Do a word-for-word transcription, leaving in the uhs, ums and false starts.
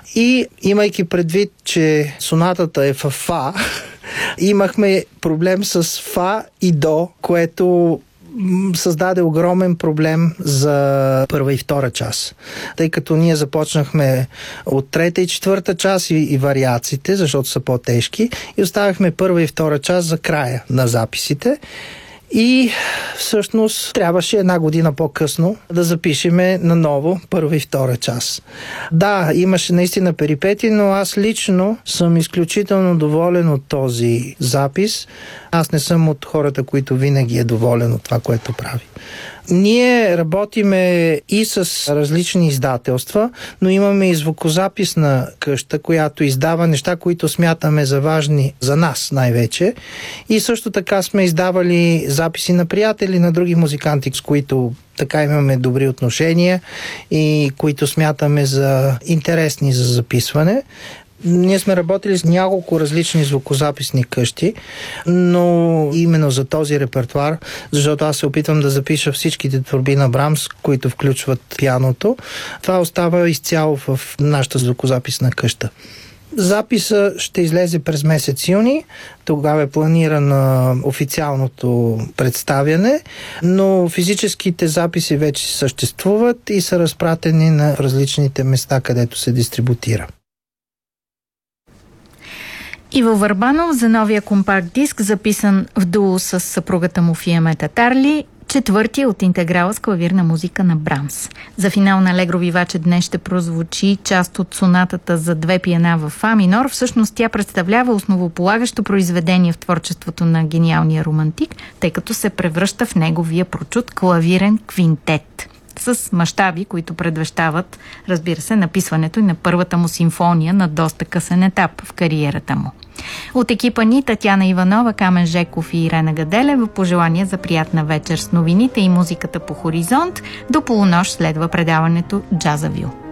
И имайки предвид, че сонатата е в фа, имахме проблем с фа и до, което създаде огромен проблем за първа и втора част. Тъй като ние започнахме от трета и четвърта част и, и вариациите, защото са по-тежки, и оставахме първа и втора част за края на записите. И всъщност трябваше една година по-късно да запишеме наново първа и втора част. Да, имаше наистина перипети, но аз лично съм изключително доволен от този запис. Аз не съм от хората, които винаги е доволен от това, което прави. Ние работиме и с различни издателства, но имаме и звукозаписна къща, която издава неща, които смятаме за важни за нас най-вече. И също така сме издавали записи на приятели, на други музиканти, с които така имаме добри отношения и които смятаме за интересни за записване. Ние сме работили с няколко различни звукозаписни къщи, но именно за този репертуар, защото аз се опитвам да запиша всичките творби на Брамс, които включват пианото, това остава изцяло в нашата звукозаписна къща. Записа ще излезе през месец юни, тогава е планирано официалното представяне, но физическите записи вече съществуват и са разпратени на различните места, където се дистрибутира. Иво Върбанов за новия компакт диск, записан в дуо с съпругата му Фиамета Тарли, четвърти от интеграла с клавирна музика на Брамс. За финал на Алегро Виваче днес ще прозвучи част от сонатата за две пиана в фа минор. Всъщност тя представлява основополагащо произведение в творчеството на гениалния романтик, тъй като се превръща в неговия прочут клавирен квинтет с мащаби, които предвещават, разбира се, написването и на първата му симфония на доста късен етап в кариерата му. От екипа ни Татяна Иванова, Камен Жеков и Ирена Гаделева пожелания за приятна вечер с новините и музиката по Хоризонт. До полунощ следва предаването Джазавил.